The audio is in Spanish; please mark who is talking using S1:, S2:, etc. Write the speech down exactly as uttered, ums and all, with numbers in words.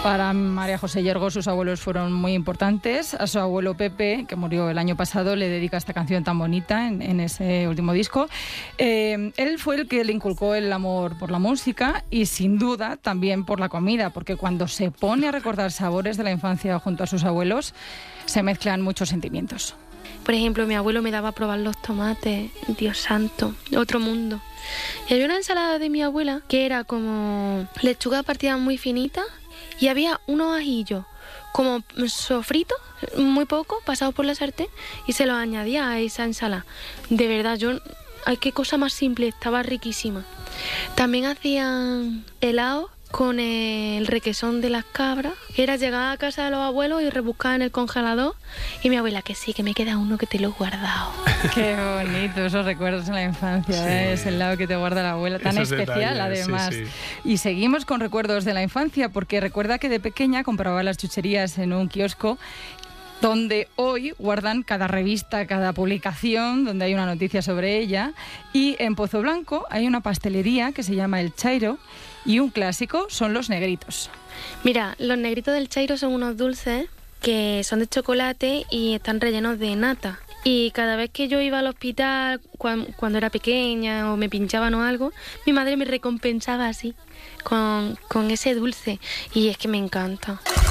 S1: Para María José Yergo, sus abuelos fueron muy importantes. A su abuelo Pepe, que murió el año pasado, le dedica esta canción tan bonita en, en ese último disco. Eh, él fue el que le inculcó el amor por la música y, sin duda, también por la comida, porque cuando se pone a recordar sabores de la infancia junto a sus abuelos, se mezclan muchos sentimientos.
S2: Por ejemplo, mi abuelo me daba a probar los tomates, Dios santo, otro mundo. Y había una ensalada de mi abuela que era como lechuga partida muy finita y había unos ajillos como sofritos, muy poco, pasados por la sartén, y se los añadía a esa ensalada. De verdad, yo... Ay, qué cosa más simple, estaba riquísima. También hacían helado con el requesón de las cabras, que era llegar a casa de los abuelos y rebuscar en el congelador, y mi abuela, que sí, que me queda uno que te lo he guardado.
S1: Qué bonito, esos recuerdos en la infancia, sí. ¿eh? Ese helado que te guarda la abuela, tan esos especial detalles, además. Sí, sí. Y seguimos con recuerdos de la infancia, porque recuerda que de pequeña compraba las chucherías en un kiosco donde hoy guardan cada revista, cada publicación, donde hay una noticia sobre ella. Y en Pozo Blanco hay una pastelería que se llama El Chairo, y un clásico son los negritos.
S2: Mira, los negritos del Chairo son unos dulces que son de chocolate y están rellenos de nata. Y cada vez que yo iba al hospital, cuando, cuando era pequeña o me pinchaban o algo, mi madre me recompensaba así, con, con ese dulce. Y es que me encanta.